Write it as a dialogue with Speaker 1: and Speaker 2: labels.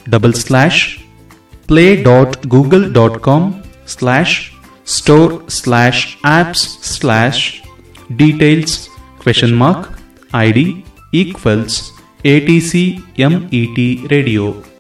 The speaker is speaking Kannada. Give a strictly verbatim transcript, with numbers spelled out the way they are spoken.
Speaker 1: Double slash play dot Google dot com slash store slash apps slash details question mark I D equals A T C M E T radio.